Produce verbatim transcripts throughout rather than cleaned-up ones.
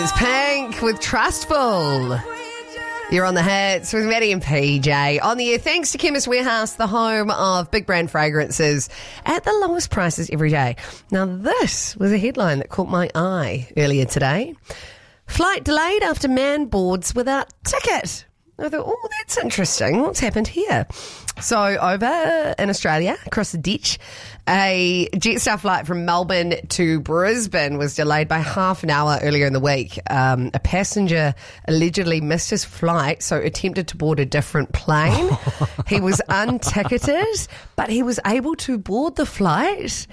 It's Pink with Trustful. You're on the hits with Maddie and P J. On the air, thanks to Chemist Warehouse, the home of big brand fragrances at the lowest prices every day. Now, this was a headline that caught my eye earlier today. Flight delayed after man boards without ticket. I thought, oh, that's interesting. What's happened here? So over in Australia, across the ditch, a Jetstar flight from Melbourne to Brisbane was delayed by half an hour earlier in the week. Um, a passenger allegedly missed his flight, so attempted to board a different plane. He was unticketed, but he was able to board the flight.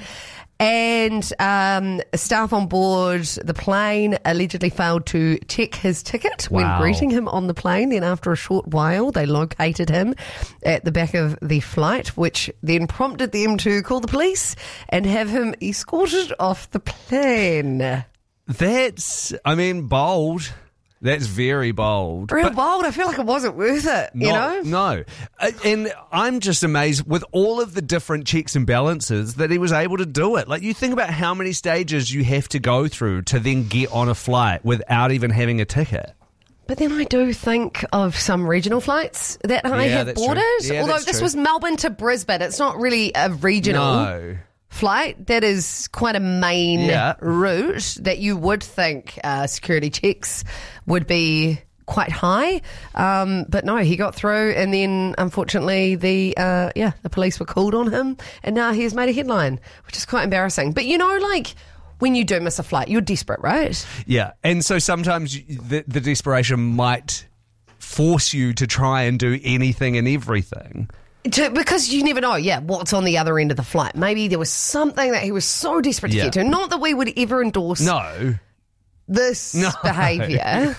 And um, staff on board the plane allegedly failed to check his ticket when Wow. greeting him on the plane. Then after a short while, they located him at the back of the flight, which then prompted them to call the police and have him escorted off the plane. That's, I mean, bold. That's very bold. Real But bold. I feel like it wasn't worth it, you know? not- No. Uh, And I'm just amazed with all of the different checks and balances that he was able to do it. Like, you think about how many stages you have to go through to then get on a flight without even having a ticket. But then I do think of some regional flights that I Yeah, have that's true. boarded. Yeah, Although that's this true. was Melbourne to Brisbane. It's not really a regional No. flight. That is quite a main Yeah. route that you would think uh, security checks would be quite high. Um, but no, he got through, and then unfortunately the uh, yeah the police were called on him, and now he has made a headline, which is quite embarrassing. But you know, like, when you do miss a flight, you're desperate, right? Yeah. And so sometimes you- the, the desperation might force you to try and do anything and everything. To, because you never know, yeah, what's on the other end of the flight. Maybe there was something that he was so desperate to Yeah. get to. Not that we would ever endorse No. this No. behaviour,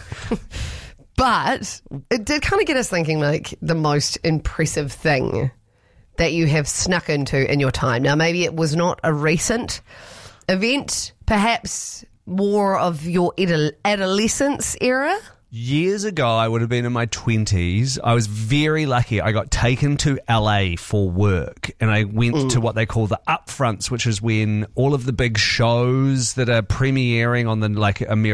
but it did kind of get us thinking, like, the most impressive thing that you have snuck into in your time. Now, maybe it was not a recent event, perhaps more of your adol- adolescence era. Years ago, I would have been in my twenties. I was very lucky. I got taken to L A for work, and I went Mm. to what they call the upfronts, which is when all of the big shows that are premiering on the like American